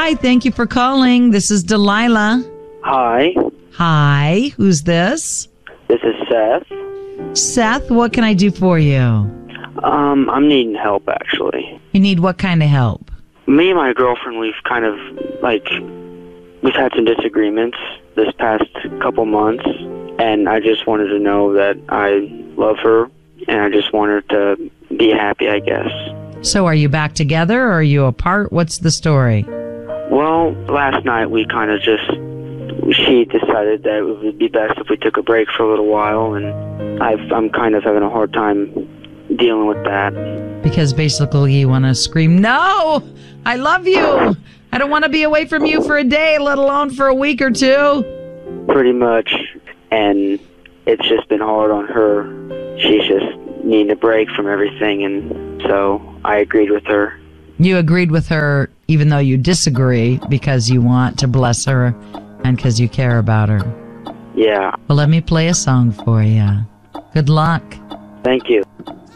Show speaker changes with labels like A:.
A: Hi, thank you for calling. This is Delilah.
B: Hi,
A: Hi, who's this?
B: this is Seth.
A: Seth, what can I do for you?
B: I'm needing help, actually.
A: You need what kind of help?
B: Me and my girlfriend, we've had some disagreements this past couple months, and I just wanted to know that I love her, and I just want her to be happy, I guess.
A: So are you back together or are you apart? What's the story?
B: Well, last night she decided that it would be best if we took a break for a little while, and I'm kind of having a hard time dealing with that.
A: Because basically you want to scream, no, I love you. I don't want to be away from you for a day, let alone for a week or two.
B: Pretty much, and it's just been hard on her. She's just needing a break from everything, and so I agreed with her.
A: You agreed with her even though you disagree because you want to bless her and because you care about her.
B: Yeah.
A: Well, let me play a song for you. Good luck.
B: Thank you.